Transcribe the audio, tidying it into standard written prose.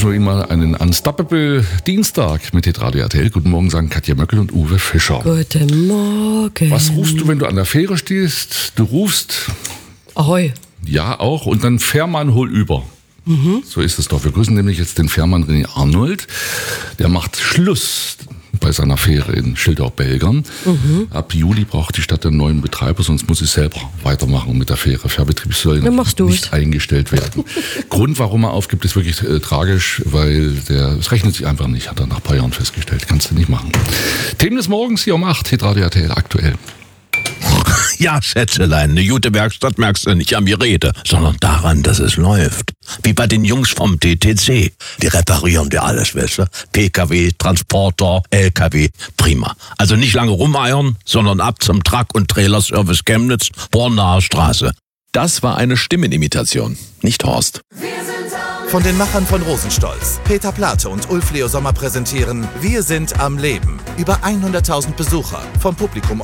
wünschen wir Ihnen mal einen Unstoppable Dienstag mit Hitradio RTL. Guten Morgen, sagen Katja Möckel und Uwe Fischer. Guten Morgen. Was rufst du, wenn du an der Fähre stehst? Du rufst... Ahoi. Ja, auch. Und dann Fährmann, hol über. So ist es doch. Wir grüßen nämlich jetzt den Fährmann René Arnold. Der macht Schluss bei seiner Fähre in Schildau-Belgern. Ab Juli braucht die Stadt einen neuen Betreiber, sonst muss sie selber weitermachen mit der Fähre. Fährbetrieb soll nicht eingestellt werden. Grund, warum er aufgibt, ist wirklich tragisch, weil es rechnet sich einfach nicht, hat er nach ein paar Jahren festgestellt. Kannst du nicht machen. Themen des Morgens hier um 8, Hitradio RTL aktuell. Ja, Schätzelein, eine gute Werkstatt merkst du nicht am Gerede, sondern daran, dass es läuft. Wie bei den Jungs vom TTC. Die reparieren dir alles, weißt du? PKW, Transporter, LKW, prima. Also nicht lange rumeiern, sondern ab zum Truck- und Trailerservice Chemnitz, Bornaer Straße. Das war eine Stimmenimitation, nicht Horst. Von den Machern von Rosenstolz, Peter Plate und Ulf Leo Sommer präsentieren Wir sind am Leben. Über 100.000 Besucher, vom Publikum